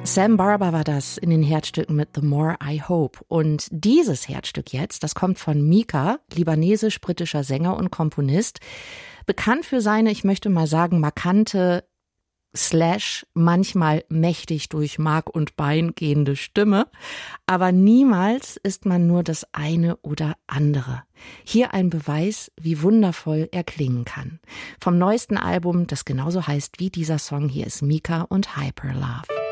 Sam Barber war das in den Herzstücken mit The More I Hope. Und dieses Herzstück jetzt, das kommt von Mika, libanesisch-britischer Sänger und Komponist. Bekannt für seine, ich möchte mal sagen, markante / manchmal mächtig durch Mark und Bein gehende Stimme. Aber niemals ist man nur das eine oder andere. Hier ein Beweis, wie wundervoll er klingen kann. Vom neuesten Album, das genauso heißt wie dieser Song, hier ist Mika und Hyperlove.